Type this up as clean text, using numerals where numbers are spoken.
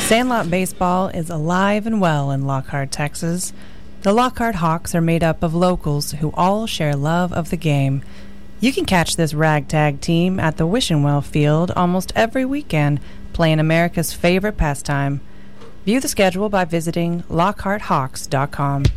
Sandlot Baseball is alive and well in Lockhart, Texas. The Lockhart Hawks are made up of locals who all share love of the game. You can catch this ragtag team at the Wishenwell Field almost every weekend, playing America's favorite pastime. View the schedule by visiting LockhartHawks.com.